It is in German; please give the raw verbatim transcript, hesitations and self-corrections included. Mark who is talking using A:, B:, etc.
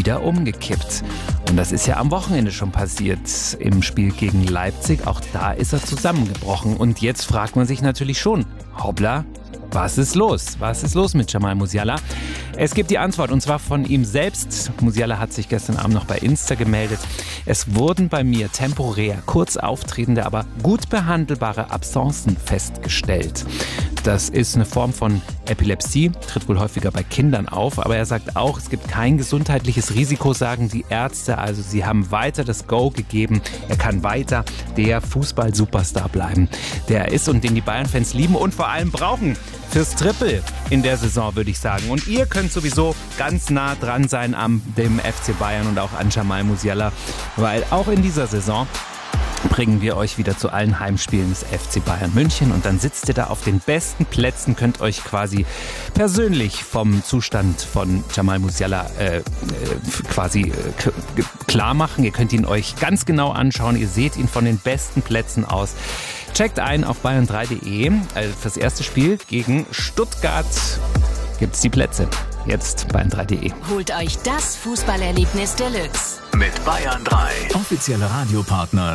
A: wieder umgekippt. Und das ist ja am Wochenende schon passiert im Spiel gegen Leipzig. Auch da ist er zusammengebrochen. Und jetzt fragt man sich natürlich schon, hoppla, was ist los? Was ist los mit Jamal Musiala? Es gibt die Antwort, und zwar von ihm selbst. Musiala hat sich gestern Abend noch bei Insta gemeldet. Es wurden bei mir temporär kurz auftretende, aber gut behandelbare Absenzen festgestellt. Das ist eine Form von Epilepsie, tritt wohl häufiger bei Kindern auf. Aber er sagt auch, es gibt kein gesundheitliches Risiko, sagen die Ärzte. Also sie haben weiter das Go gegeben. Er kann weiter der Fußball-Superstar bleiben, der er ist und den die Bayern-Fans lieben und vor allem brauchen. Fürs Triple in der Saison, würde ich sagen. Und ihr könnt sowieso ganz nah dran sein am dem F C Bayern und auch an Jamal Musiala, weil auch in dieser Saison bringen wir euch wieder zu allen Heimspielen des F C Bayern München und dann sitzt ihr da auf den besten Plätzen, könnt euch quasi persönlich vom Zustand von Jamal Musiala äh, quasi äh, klar machen. Ihr könnt ihn euch ganz genau anschauen, ihr seht ihn von den besten Plätzen aus. Checkt ein auf bayern drei punkt de. Also fürs erste Spiel gegen Stuttgart gibt's die Plätze. Jetzt bayern drei punkt de.
B: Holt euch das Fußballerlebnis Deluxe
C: mit Bayern drei. Offizieller Radiopartner